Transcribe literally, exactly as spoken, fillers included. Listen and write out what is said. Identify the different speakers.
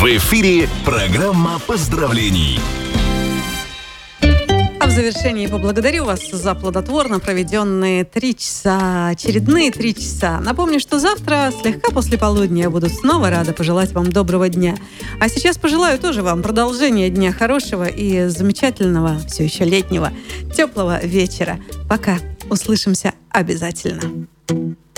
Speaker 1: В эфире программа поздравлений.
Speaker 2: А в завершении поблагодарю вас за плодотворно проведенные три часа, очередные три часа. Напомню, что завтра, слегка после полудня, я буду снова рада пожелать вам доброго дня. А сейчас пожелаю тоже вам продолжения дня хорошего и замечательного, все еще летнего, теплого вечера. Пока. Услышимся обязательно.